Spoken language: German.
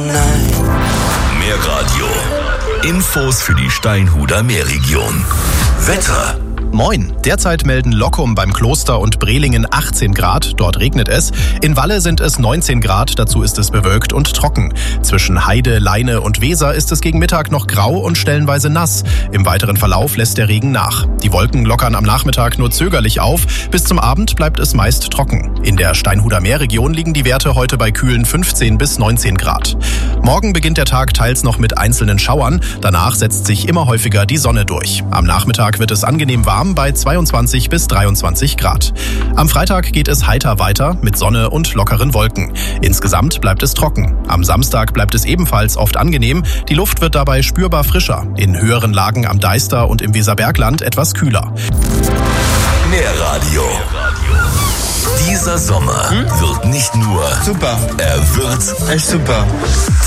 Mehr Radio. Infos für die Steinhuder Meerregion. Wetter. Moin, derzeit melden Lockum beim Kloster und Brelingen 18 Grad, dort regnet es. In Walle sind es 19 Grad, dazu ist es bewölkt und trocken. Zwischen Heide, Leine und Weser ist es gegen Mittag noch grau und stellenweise nass. Im weiteren Verlauf lässt der Regen nach. Die Wolken lockern am Nachmittag nur zögerlich auf, bis zum Abend bleibt es meist trocken. In der Steinhuder Meerregion liegen die Werte heute bei kühlen 15 bis 19 Grad. Morgen beginnt der Tag teils noch mit einzelnen Schauern, danach setzt sich immer häufiger die Sonne durch. Am Nachmittag wird es angenehm warm bei 22 bis 23 Grad. Am Freitag geht es heiter weiter mit Sonne und lockeren Wolken. Insgesamt bleibt es trocken. Am Samstag bleibt es ebenfalls oft angenehm. Die Luft wird dabei spürbar frischer. In höheren Lagen am Deister und im Weserbergland etwas kühler. Mehr Radio. Dieser Sommer wird nicht nur Super. Er wird Echt super.